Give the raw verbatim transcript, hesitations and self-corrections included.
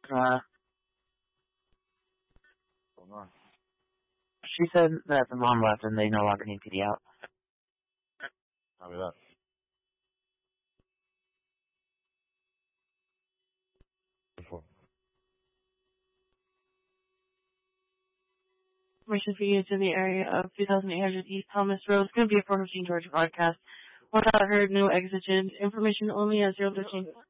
Uh, Hold on. she said that the mom left and they no longer need P D out. Copy that. Before. Information for units in the area of two thousand eight hundred East Thomas Road. It's going to be a four fifteen Georgia broadcast. One out heard, no exigent. Information only at zero thirteen.